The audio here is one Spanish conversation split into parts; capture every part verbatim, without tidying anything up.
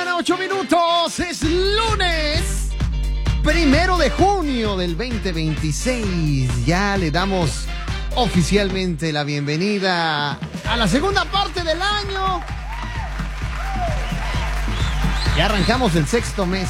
mañana, ocho minutos. Es lunes, primero de junio del veinte veintiséis. Ya le damos oficialmente la bienvenida a la segunda parte del año. Ya arrancamos el sexto mes.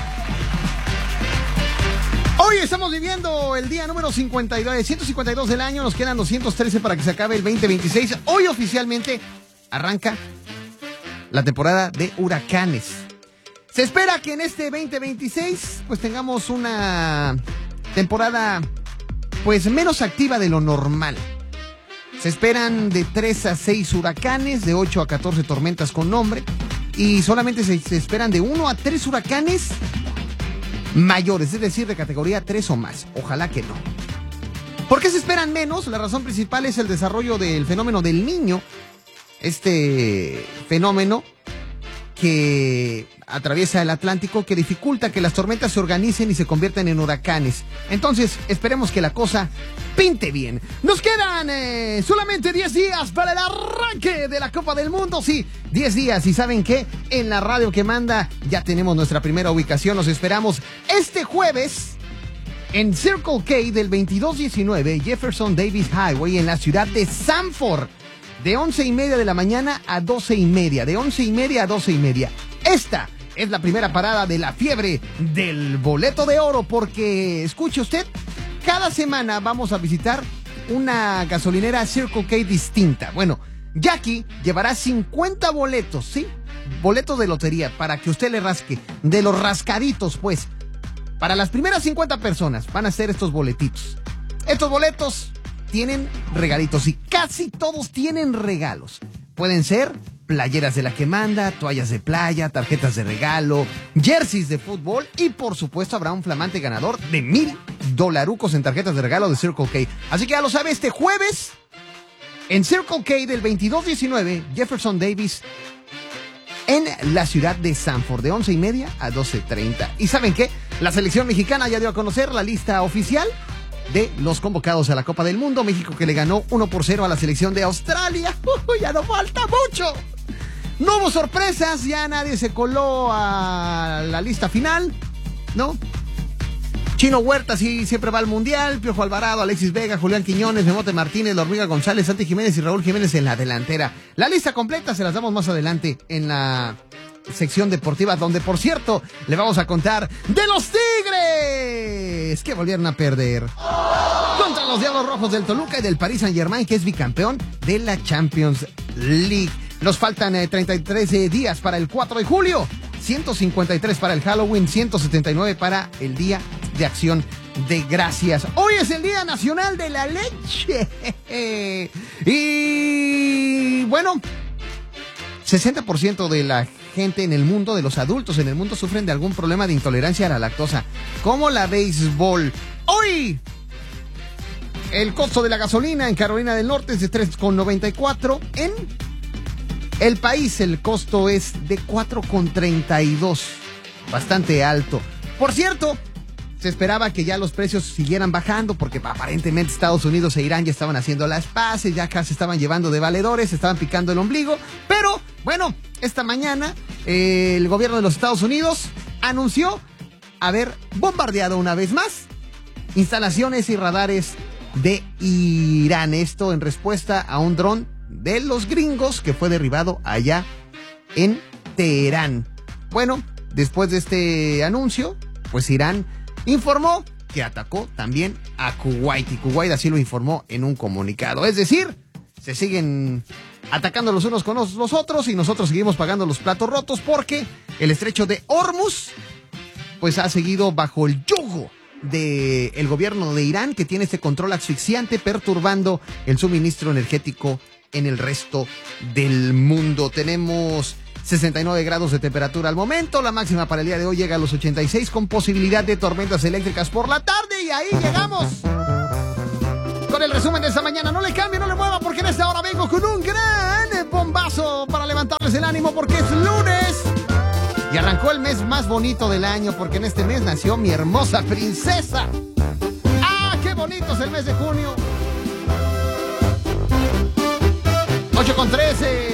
Hoy estamos viviendo el día número cincuenta y dos, ciento cincuenta y dos del año. Nos quedan doscientos trece para que se acabe el veinte veintiséis. Hoy oficialmente arranca la temporada de huracanes. Se espera que en este veinte veintiséis pues tengamos una temporada pues menos activa de lo normal. Se esperan de tres a seis huracanes, de ocho a catorce tormentas con nombre, y solamente se, se esperan de uno a tres huracanes mayores, es decir, de categoría tres o más. Ojalá que no. ¿Por qué se esperan menos? La razón principal es el desarrollo del fenómeno del Niño. Este fenómeno que atraviesa el Atlántico, que dificulta que las tormentas se organicen y se conviertan en huracanes. Entonces, esperemos que la cosa pinte bien. Nos quedan eh, solamente diez días para el arranque de la Copa del Mundo. Sí, diez días. ¿Y saben qué? En la radio que manda ya tenemos nuestra primera ubicación. Los esperamos este jueves en Circle K del veintidós diecinueve Jefferson Davis Highway en la ciudad de Sanford. De once y media de la mañana a doce y media. De once y media a doce y media. Esta es la primera parada de la fiebre del boleto de oro. Porque, escuche usted, cada semana vamos a visitar una gasolinera Circle K distinta. Bueno, Jackie llevará cincuenta boletos, ¿sí? Boletos de lotería para que usted le rasque. De los rascaditos, pues. Para las primeras cincuenta personas van a ser estos boletitos. Estos boletos tienen regalitos y casi todos tienen regalos. Pueden ser playeras de la que manda, toallas de playa, tarjetas de regalo, jerseys de fútbol y por supuesto habrá un flamante ganador de mil dolarucos en tarjetas de regalo de Circle K. Así que ya lo sabe, este jueves en Circle K del veintidós diecinueve Jefferson Davis en la ciudad de Sanford, de once y media a doce treinta. ¿Y saben qué? La selección mexicana ya dio a conocer la lista oficial de los convocados a la Copa del Mundo. México que le ganó uno por cero a la selección de Australia. ¡Uh, ya no falta mucho! No hubo sorpresas, ya nadie se coló a la lista final, ¿no? Chino Huerta sí siempre va al Mundial, Piojo Alvarado, Alexis Vega, Julián Quiñones, Memote Martínez, La Hormiga González, Santi Jiménez y Raúl Jiménez en la delantera. La lista completa se las damos más adelante en la sección deportiva, donde por cierto le vamos a contar de los Tigres que volvieron a perder contra los Diablos Rojos del Toluca y del Paris Saint-Germain, que es bicampeón de la Champions League. Nos faltan eh, treinta y tres eh, días para el cuatro de julio, ciento cincuenta y tres para el Halloween, ciento setenta y nueve para el Día de Acción de Gracias. Hoy es el Día Nacional de la Leche. Y bueno, sesenta por ciento de la gente en el mundo, de los adultos en el mundo, sufren de algún problema de intolerancia a la lactosa, como la béisbol. Hoy el costo de la gasolina en Carolina del Norte es de tres con noventa y cuatro. En el país el costo es de cuatro con treinta y dos. Bastante alto. Por cierto, se esperaba que ya los precios siguieran bajando porque aparentemente Estados Unidos e Irán ya estaban haciendo las paces, ya acá se estaban llevando de valedores, se estaban picando el ombligo. Pero, bueno, esta mañana eh, el gobierno de los Estados Unidos anunció haber bombardeado una vez más instalaciones y radares de Irán. Esto en respuesta a un dron de los gringos que fue derribado allá en Teherán. Bueno, después de este anuncio, pues Irán informó que atacó también a Kuwait, y Kuwait así lo informó en un comunicado. Es decir, se siguen atacando los unos con los otros y nosotros seguimos pagando los platos rotos porque el estrecho de Hormuz pues ha seguido bajo el yugo del gobierno de Irán, que tiene este control asfixiante perturbando el suministro energético en el resto del mundo. Tenemos sesenta y nueve grados de temperatura al momento. La máxima para el día de hoy llega a los ochenta y seis con posibilidad de tormentas eléctricas por la tarde. Y ahí llegamos con el resumen de esta mañana. No le cambie, no le mueva, porque en esta hora vengo con un gran bombazo para levantarles el ánimo, porque es lunes y arrancó el mes más bonito del año, porque en este mes nació mi hermosa princesa. ¡Ah, qué bonito es el mes de junio! ocho con trece.